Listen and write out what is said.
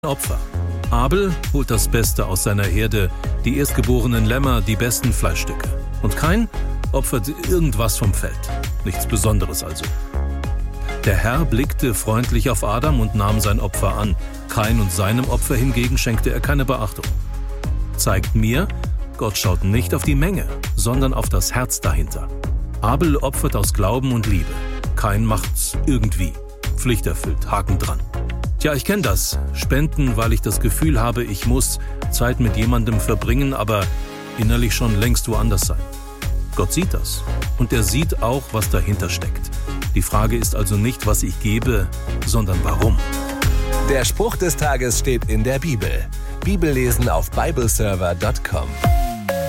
Opfer. Abel holt das Beste aus seiner Herde, die erstgeborenen Lämmer, die besten Fleischstücke. Und Kain opfert irgendwas vom Feld. Nichts Besonderes also. Der Herr blickte freundlich auf Adam und nahm sein Opfer an. Kain und seinem Opfer hingegen schenkte er keine Beachtung. Zeigt mir, Gott schaut nicht auf die Menge, sondern auf das Herz dahinter. Abel opfert aus Glauben und Liebe. Kain macht's irgendwie. Pflichterfüllt, Haken dran. Tja, ich kenne das. Spenden, weil ich das Gefühl habe, ich muss Zeit mit jemandem verbringen, aber innerlich schon längst woanders sein. Gott sieht das. Und er sieht auch, was dahinter steckt. Die Frage ist also nicht, was ich gebe, sondern warum. Der Spruch des Tages steht in der Bibel. Bibellesen auf bibleserver.com.